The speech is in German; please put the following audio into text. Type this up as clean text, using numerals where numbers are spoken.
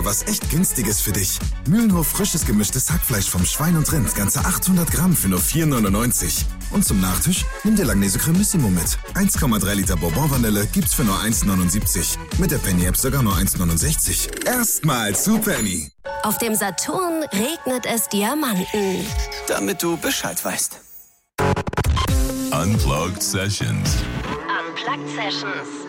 Was echt Günstiges für dich. Mühlenhof frisches gemischtes Hackfleisch vom Schwein und Rind. Ganze 800 Gramm für nur 4,99. Und zum Nachtisch nimm dir Langnese Cremissimo mit. 1,3 Liter Bourbon-Vanille gibt's für nur 1,79. Mit der Penny-App sogar nur 1,69. Erstmal zu Penny. Auf dem Saturn regnet es Diamanten. Damit du Bescheid weißt. Unplugged Sessions. Unplugged Sessions.